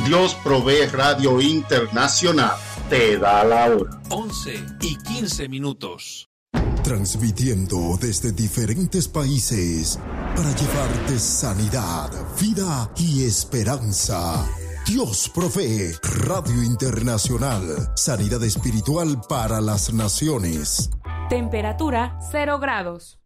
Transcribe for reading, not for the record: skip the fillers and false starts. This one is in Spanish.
Dios Provee Radio Internacional te da la hora. 11:15. Transmitiendo desde diferentes países para llevarte sanidad, vida y esperanza. Dios Provee Radio Internacional. Sanidad espiritual para las naciones. Temperatura 0 grados.